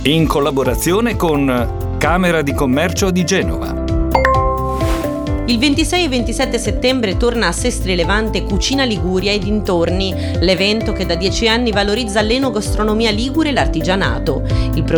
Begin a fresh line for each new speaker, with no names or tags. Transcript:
in collaborazione con Camera di Commercio di Genova.
Il 26 e 27 settembre torna a Sestri Levante Cucina Liguria e dintorni, l'evento che da 10 anni valorizza l'enogastronomia ligure e l'artigianato. Il